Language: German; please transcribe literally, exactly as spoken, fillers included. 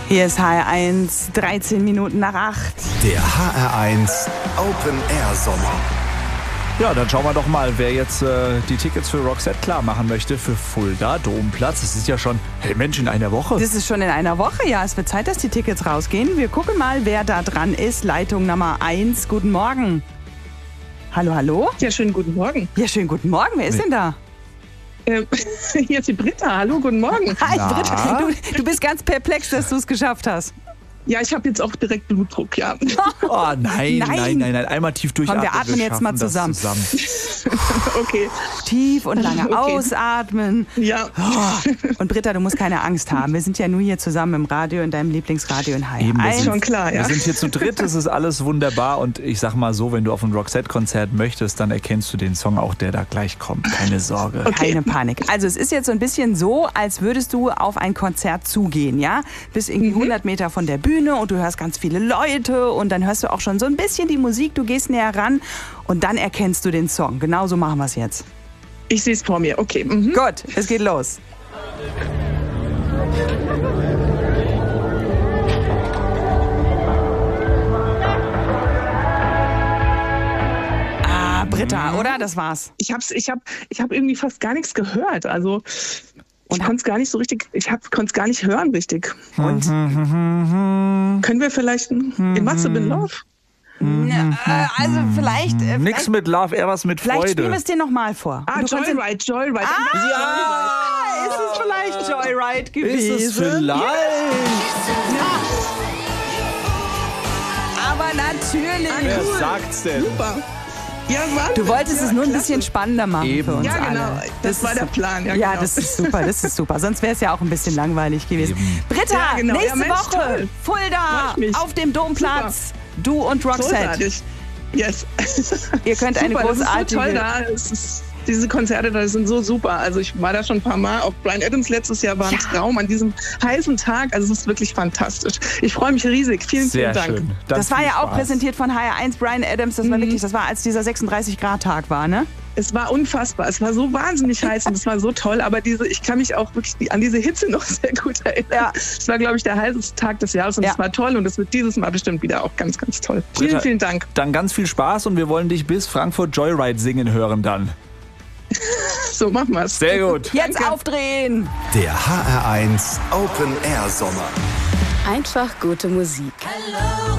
Hier ist H R eins, dreizehn Minuten nach acht. Der H R eins Open Air Sommer. Ja, dann schauen wir doch mal, wer jetzt äh, die Tickets für Roxette klar machen möchte für Fulda Domplatz. Das ist ja schon, hey Mensch, in einer Woche. Das ist schon in einer Woche, ja. Es wird Zeit, dass die Tickets rausgehen. Wir gucken mal, wer da dran ist. Leitung Nummer eins. Guten Morgen. Hallo, hallo? Ja, schönen guten Morgen. Ja, schönen guten Morgen. Wer ist denn da? Ähm, hier ist die Britta. Hallo, guten Morgen. Hi, Na? Britta. Du, du bist ganz perplex, dass du es geschafft hast. Ja, ich habe jetzt auch direkt Blutdruck, ja. Oh nein, nein, Nein. nein, nein, nein. Einmal tief durchatmen. Komm, wir atmen jetzt mal schaffen das zusammen. Okay. Tief und lange Okay. ausatmen. Ja. Oh. Und Britta, du musst keine Angst haben. Wir sind ja nur hier zusammen im Radio, in deinem Lieblingsradio in H R Eben, wir eins. sind, Schon klar, ja. wir sind hier zu dritt, das ist alles wunderbar. Und ich sag mal so, wenn du auf ein Roxette-Konzert möchtest, dann erkennst du den Song auch, der da gleich kommt. Keine Sorge. Okay. Keine Panik. Also es ist jetzt so ein bisschen so, als würdest du auf ein Konzert zugehen, ja? Bist irgendwie Mhm. hundert Meter von der Bühne und du hörst ganz viele Leute und dann hörst du auch schon so ein bisschen die Musik, du gehst näher ran und dann erkennst du den Song. Genau so machen wir es jetzt. Ich sehe es vor mir. Okay. Mhm. Gut, es geht los. Ah, Britta, oder? Das war's. Ich habe ich hab, ich hab irgendwie fast gar nichts gehört. Also ich konnte es gar nicht so richtig, ich konnte es gar nicht hören richtig. Und können wir vielleicht ein In What's Been Love? Äh, also vielleicht, äh, Nix vielleicht, mit Love, eher was mit vielleicht spielen wir Freude. es dir nochmal vor. Ah, Und du kannst- Joyride, Joyride. Ah, ist es vielleicht Joyride gewesen? Ist es vielleicht? Aber natürlich. Wer Cool. sagt's denn? Super. Ja, Wahnsinn. Du wolltest ja, es nur ein klasse. bisschen spannender machen Eben. für uns Ja, genau. alle. Das, war ist der so- Plan. Ja, Ja, genau. das ist super, das ist super. Sonst wäre es ja auch ein bisschen langweilig gewesen. Eben. Britta, Ja, genau. Ja, nächste Mensch, Woche, toll. Fulda, Freu ich mich. auf dem Domplatz. Du und Roxette. Großartig. Yes. Ihr könnt eine super, das ist großartige... so toll da. Es ist, diese Konzerte da sind so super. Also ich war da schon ein paar Mal. Auch Bryan Adams letztes Jahr war ein Ja. Traum an diesem heißen Tag. Also es ist wirklich fantastisch. Ich freue mich riesig. Vielen, Sehr vielen Dank. schön. Das Dann war viel ja auch Spaß. präsentiert von H R eins, Bryan Adams. Das war wirklich, das war, als dieser sechsunddreißig Grad Tag war, ne? Es war unfassbar. Es war so wahnsinnig heiß und es war so toll. Aber diese, ich kann mich auch wirklich die, an diese Hitze noch sehr gut erinnern. Ja. Es war, glaube ich, der heißeste Tag des Jahres und Ja. es war toll. Und es wird dieses Mal bestimmt wieder auch ganz, ganz toll. Britta, Vielen, vielen Dank. Dann ganz viel Spaß und wir wollen dich bis Frankfurt Joyride singen hören dann. So machen wir es. Sehr gut. Jetzt Danke. aufdrehen! Der H R eins Open Air Sommer. Einfach gute Musik.